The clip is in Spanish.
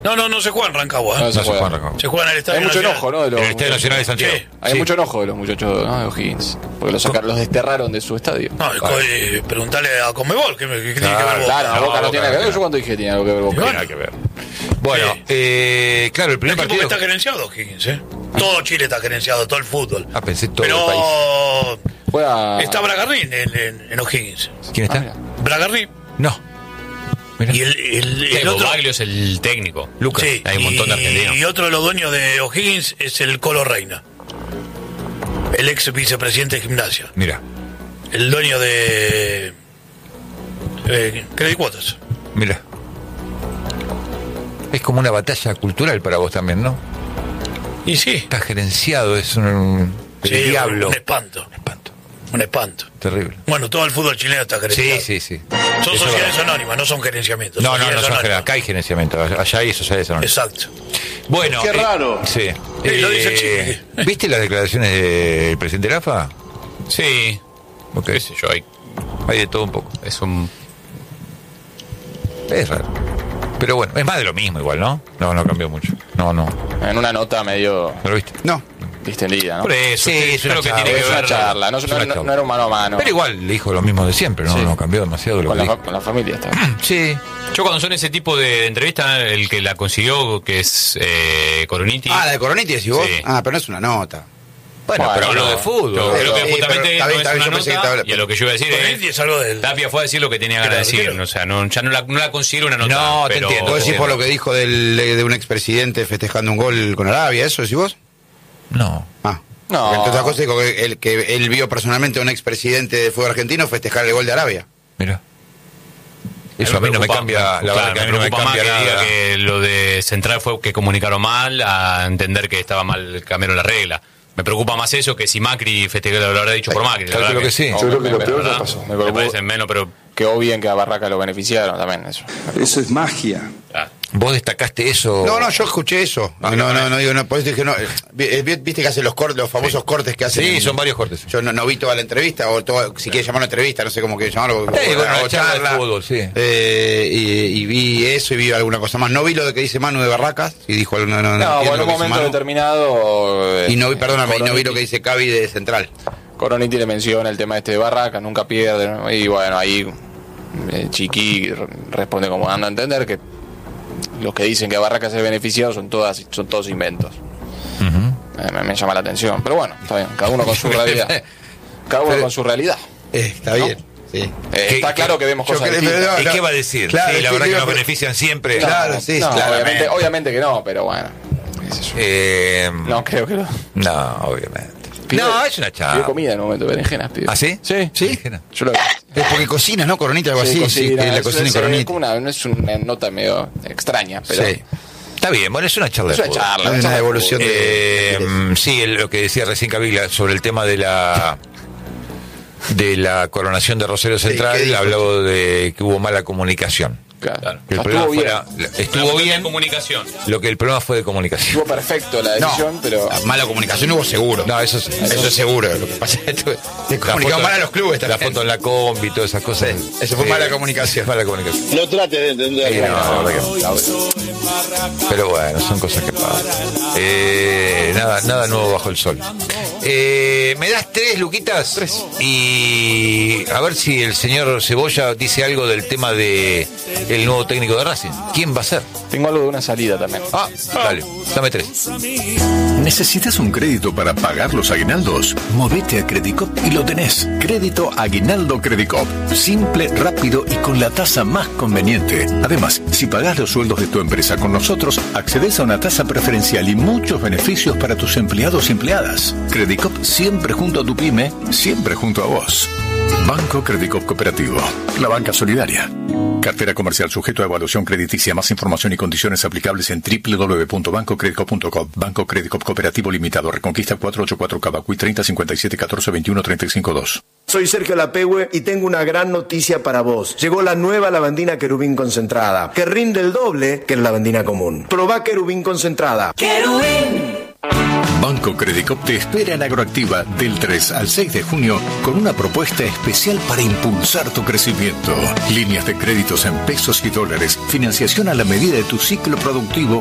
No se juega en Rancagua. No se juega en Rancagua. Se juega en el Estadio Hay mucho Nacional. enojo, ¿no? En el Estadio Nacional de Santiago. Sí. Hay mucho enojo de los muchachos, ¿no? De O'Higgins. Porque los desterraron de su estadio. No, preguntale a Conmebol que tiene que ver Boca. Claro, a Boca no tiene nada que ver. Yo cuando dije que tenía algo que ver Boca. Tiene nada que ver. Bueno, claro, el primer Es que partido. está gerenciado O'Higgins, Todo Chile está gerenciado, todo el fútbol. Pensé todo el Pero Juega... está Bragarni en O'Higgins. ¿Quién está? mira. Bragarni. No. Mirá. Y el otro. Baglio es el técnico. Lucas. Sí, Hay un montón de argentinos. Y otro de los dueños de O'Higgins es el Colo Reina, el ex vicepresidente de Gimnasia, Mira. el dueño de Credit Quotas. Mira. Es como una batalla cultural para vos también, ¿no? Y sí, Está gerenciado, es un sí, diablo. un espanto. Espanto. Un espanto. Terrible. Bueno, todo el fútbol chileno está gerenciado. Sí. Son Eso es sociedades verdad. anónimas, no son gerenciamientos. No son sociedades gerenciamientos. anónimas. Acá hay gerenciamiento. Allá hay sociedades anónimas. Exacto. Bueno. Qué raro. Sí. Lo dice el Chile. ¿Viste las declaraciones del presidente Rafa? Sí. Ok. Qué sé yo, Hay de todo un poco. es un... Es raro. Pero bueno, es más de lo mismo igual, ¿no? No cambió mucho. No. En una nota medio ¿No lo viste? No. distendida, ¿no? Por eso, Sí, es una creo que charla. tiene que Es una ver... charla, no era un mano a mano. Pero igual le dijo lo mismo de siempre, ¿no? Sí. No cambió demasiado lo Con que dijo. con la familia está. Sí. Yo cuando son ese tipo de entrevistas, el que la consiguió, que es Coroniti... La de Coroniti decís vos. Sí. Pero no es una nota. Bueno, pero habló de fútbol. Yo creo que Sí, justamente pero está bien, no es yo una pensé que nota, estaba- y a lo que yo iba a decir Coroniti es algo del. Tapia fue a decir lo que tenía ganas de decir, Claro. o sea, ya no la considero una nota. No, te pero, entiendo. ¿Vos decís por lo que dijo de un expresidente festejando un gol con Arabia? ¿Eso decís vos? No. No. No. Entre otras cosas dijo que él vio personalmente a un expresidente de fútbol argentino festejar el gol de Arabia. Mira. Eso a mí no me cambia, la verdad que a mí no me preocupa más cambia que diga nada. que lo de Central fue que comunicaron mal, a entender que estaba mal, cambiaron la regla. Me preocupa más eso que si Macri festejó, lo habrá dicho por Macri. la Calculo verdad que sí. Yo creo que lo peor ya ¿verdad? pasó. Me parece menos, pero... Que obvien que a Barraca lo beneficiaron también, eso. Eso es magia. Vos destacaste eso. No, yo escuché eso. No digo, no, por eso dije, no. Viste que hace los famosos cortes que hacen. Sí, son varios cortes. Yo no vi toda la entrevista, o si quieres llamarlo entrevista, no sé cómo quieres llamarlo. Bueno, charla de fútbol, sí. Y vi eso y vi alguna cosa más. No vi lo de que dice Manu de Barracas, y dijo algo, no No, entiendo en lo un que dice momento Manu. determinado. Y no vi, perdóname, y no vi lo que dice Cavi de Central. Coroniti le menciona el tema este de Barraca, nunca pierde, ¿no? Y bueno, ahí Chiqui responde como dando a entender que los que dicen que Barraca se ha beneficiado son todos inventos. Me llama la atención, pero bueno, está bien, cada uno con su realidad. Cada uno con su realidad. Está bien, sí. Está claro que vemos cosas distintas. ¿Y qué va a decir? Claro, Sí, la sí, verdad que digo, nos benefician siempre. Claro, sí, No, claramente. obviamente que no, pero bueno. qué sé yo. No, creo que no. No, obviamente. Pidió- No, es una Pidió charla. comida en un momento, berenjenas pidió. ¿Ah, sí? Sí. Berenjena. Yo lo Es porque cocinas, ¿no? Coronita, algo Sí, así. Sí, cocina, que la es- cocina y es Coronita. como no es una nota medio extraña, pero Sí. Está bien, bueno, es una charla es de una fútbol. charla. Hay una charla de evolución fútbol. Sí, lo que decía recién Cavila sobre el tema de la coronación de Rosario Central, ¿qué dijo? hablaba de que hubo mala comunicación. Claro. Que el Estuvo problema bien. estuvo bien, comunicación. lo que el problema fue de comunicación. Estuvo perfecto la decisión, pero La mala comunicación hubo seguro. No, eso sí. Eso es seguro. Lo que pasa es que te comunicaban mal a los clubes La también. foto en la combi, todas esas cosas. Sí, eso fue mala comunicación. Mala comunicación. No trate de entender. Sí, no, la verdad que no. Pero bueno, son cosas que pasan. Nada nuevo bajo el sol. ¿Me das 3, Luquitas? 3. Y a ver si el señor Cebolla dice algo del tema de el nuevo técnico de Racing. ¿Quién va a ser? tengo algo de una salida también. Dale, dame 3. ¿Necesitas un crédito para pagar los aguinaldos? Movete a Credicop y lo tenés. Crédito Aguinaldo Credicop. Simple, rápido y con la tasa más conveniente. Además, si pagás los sueldos de tu empresa con nosotros, accedes a una tasa preferencial y muchos beneficios para tus empleados y empleadas. Credicop siempre junto a tu pyme, siempre junto a vos. Banco Credicop Cooperativo. La banca solidaria. Cartera comercial sujeto a evaluación crediticia. Más información y condiciones aplicables en www.bancocredicop.com. Banco Credicop Cooperativo Limitado. Reconquista 484 Cavacuy 30 57 14 21 35 2. Soy Sergio Lapehue y tengo una gran noticia para vos. Llegó la nueva lavandina Querubín concentrada, que rinde el doble que la lavandina común. Probá Querubín concentrada. Querubín. Banco Credicop te espera en Agroactiva del 3 al 6 de junio con una propuesta especial para impulsar tu crecimiento. Líneas de créditos en pesos y dólares, financiación a la medida de tu ciclo productivo